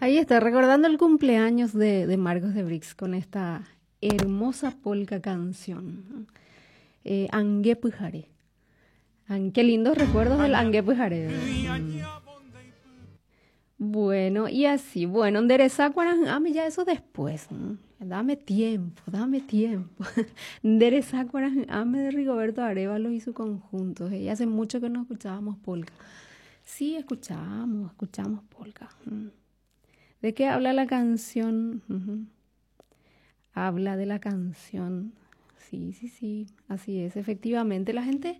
Ahí está, recordando el cumpleaños de Marcos de Brix con esta hermosa polka canción. Angue Pujare. Qué lindos recuerdos del Angue Pujare. Bueno, y así, bueno, enderezar ame ya eso después. Dame tiempo, dame tiempo. Enderezar ame de Rigoberto Arévalo y su conjunto. Y hace mucho que no escuchábamos polka. Sí, escuchamos polka. ¿De qué habla la canción? Habla de la canción. Sí, sí, sí, así es. Efectivamente, la gente